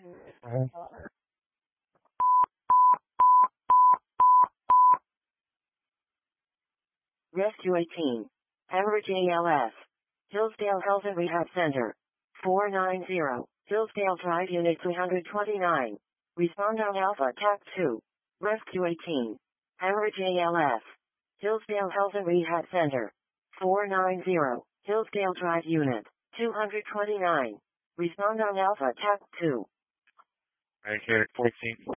Rescue 18. Hemorrhage ALS. Hillsdale Health and Rehab Center. 490. Hillsdale Drive Unit 329. Respond on Alpha TAC 2. Rescue 18. Hemorrhage ALS. Hillsdale Health and Rehab Center. 490. Hillsdale Drive Unit 229. Respond on Alpha TAC 2. Medicaid 14.